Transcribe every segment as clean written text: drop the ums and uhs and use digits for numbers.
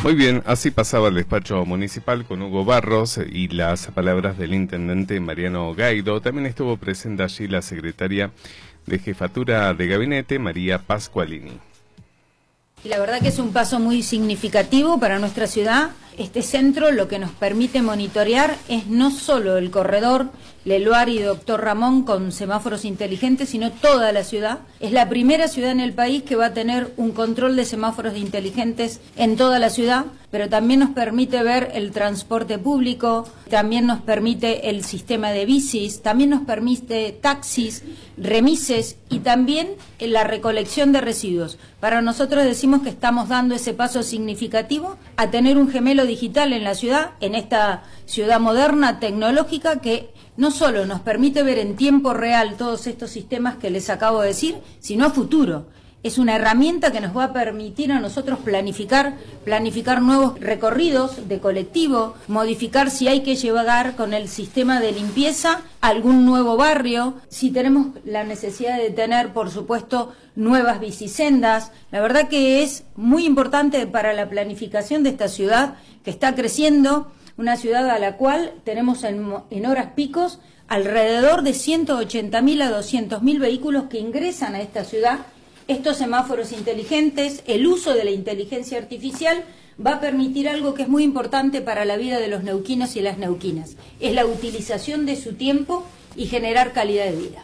Muy bien, así pasaba el despacho municipal con Hugo Barros y las palabras del intendente Mariano Gaido. También estuvo presente allí la secretaria de Jefatura de Gabinete, María Pascualini. Y la verdad que es un paso muy significativo para nuestra ciudad. Este centro lo que nos permite monitorear es no solo el corredor Leluar y Doctor Ramón con semáforos inteligentes, sino toda la ciudad. Es la primera ciudad en el país que va a tener un control de semáforos inteligentes en toda la ciudad, pero también nos permite ver el transporte público, también nos permite el sistema de bicis, también nos permite taxis, remises y también la recolección de residuos. Para nosotros decimos que estamos dando ese paso significativo a tener un gemelo digital en la ciudad, en esta ciudad moderna, tecnológica, que no solo nos permite ver en tiempo real todos estos sistemas que les acabo de decir, sino a futuro. Es una herramienta que nos va a permitir a nosotros planificar nuevos recorridos de colectivo, modificar si hay que llegar con el sistema de limpieza a algún nuevo barrio, si tenemos la necesidad de tener, por supuesto, nuevas bicisendas. La verdad que es muy importante para la planificación de esta ciudad que está creciendo, una ciudad a la cual tenemos en horas picos alrededor de 180.000 a 200.000 vehículos que ingresan a esta ciudad. Estos semáforos inteligentes, el uso de la inteligencia artificial va a permitir algo que es muy importante para la vida de los neuquinos y las neuquinas. Es la utilización de su tiempo y generar calidad de vida.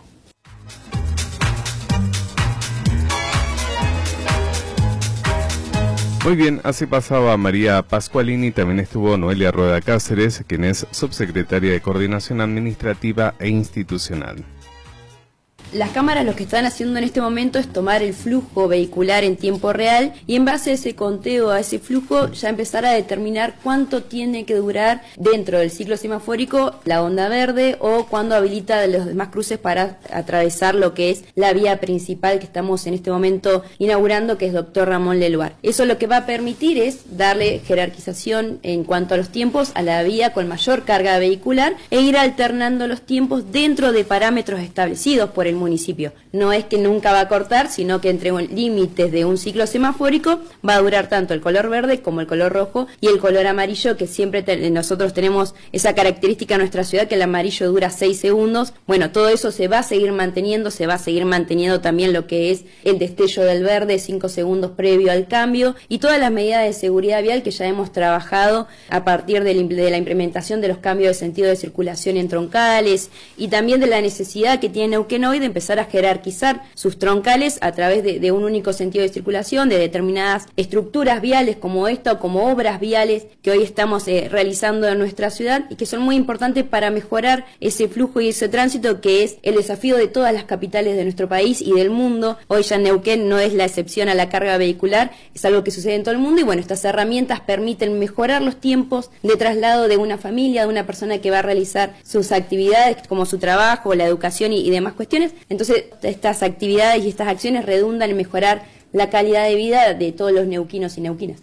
Muy bien, así pasaba María Pascualini. También estuvo Noelia Rueda Cáceres, quien es subsecretaria de Coordinación Administrativa e Institucional. Las cámaras lo que están haciendo en este momento es tomar el flujo vehicular en tiempo real y en base a ese conteo, a ese flujo, ya empezar a determinar cuánto tiene que durar dentro del ciclo semafórico la onda verde o cuándo habilita los demás cruces para atravesar lo que es la vía principal que estamos en este momento inaugurando, que es Doctor Ramón Leluar. Eso lo que va a permitir es darle jerarquización en cuanto a los tiempos a la vía con mayor carga vehicular e ir alternando los tiempos dentro de parámetros establecidos por el municipio. No es que nunca va a cortar, sino que entre límites de un ciclo semafórico va a durar tanto el color verde como el color rojo y el color amarillo, que siempre nosotros tenemos esa característica en nuestra ciudad, que el amarillo dura 6 segundos. Bueno, todo eso se va a seguir manteniendo, se va a seguir manteniendo también lo que es el destello del verde, 5 segundos previo al cambio, y todas las medidas de seguridad vial que ya hemos trabajado a partir de la implementación de los cambios de sentido de circulación en troncales y también de la necesidad que tiene Neuquén hoy de empezar a jerarquizar sus troncales a través de un único sentido de circulación, de determinadas estructuras viales como esta o como obras viales que hoy estamos realizando en nuestra ciudad y que son muy importantes para mejorar ese flujo y ese tránsito, que es el desafío de todas las capitales de nuestro país y del mundo. Hoy ya Neuquén no es la excepción a la carga vehicular, es algo que sucede en todo el mundo y bueno, estas herramientas permiten mejorar los tiempos de traslado de una familia, de una persona que va a realizar sus actividades como su trabajo, la educación y demás cuestiones. Entonces, estas actividades y estas acciones redundan en mejorar la calidad de vida de todos los neuquinos y neuquinas.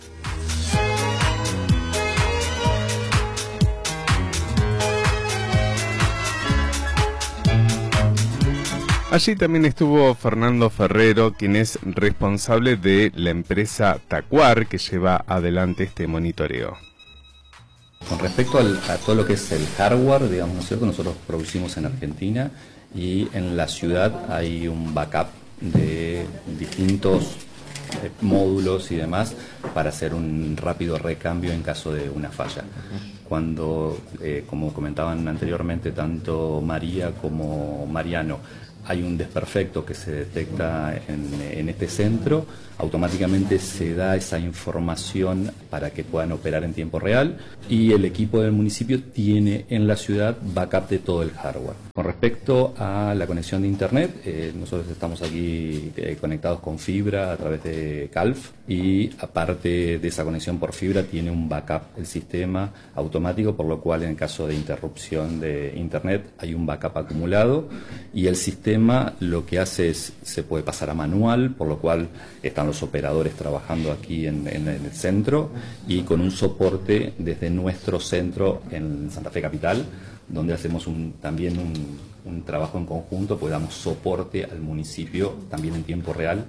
Allí también estuvo Fernando Ferrero, quien es responsable de la empresa Tacuar, que lleva adelante este monitoreo. Con respecto a todo lo que es el hardware, digamos, ¿no es cierto? Nosotros producimos en Argentina y en la ciudad hay un backup de distintos módulos y demás para hacer un rápido recambio en caso de una falla. Cuando, como comentaban anteriormente tanto María como Mariano, hay un desperfecto que se detecta en este centro, automáticamente se da esa información para que puedan operar en tiempo real y el equipo del municipio tiene en la ciudad backup de todo el hardware. Con respecto a la conexión de internet, nosotros estamos aquí conectados con fibra a través de Calf y aparte de esa conexión por fibra tiene un backup el sistema automático, por lo cual en caso de interrupción de internet hay un backup acumulado y el sistema lo que hace es, se puede pasar a manual, por lo cual están los operadores trabajando aquí en el centro y con un soporte desde nuestro centro en Santa Fe Capital, donde hacemos también un trabajo en conjunto, pues damos soporte al municipio también en tiempo real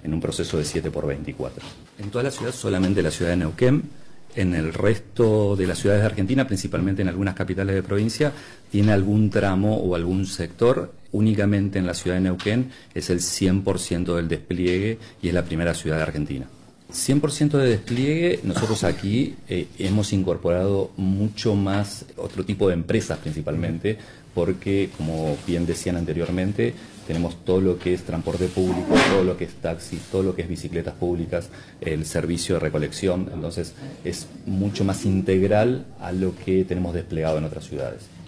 en un proceso de 7x24. En toda la ciudad, solamente la ciudad de Neuquén. En el resto de las ciudades de Argentina, principalmente en algunas capitales de provincia, tiene algún tramo o algún sector. Únicamente en la ciudad de Neuquén es el 100% del despliegue y es la primera ciudad de Argentina. 100% de despliegue, nosotros aquí hemos incorporado mucho más otro tipo de empresas principalmente, porque como bien decían anteriormente, tenemos todo lo que es transporte público, todo lo que es taxi, todo lo que es bicicletas públicas, el servicio de recolección, entonces es mucho más integral a lo que tenemos desplegado en otras ciudades.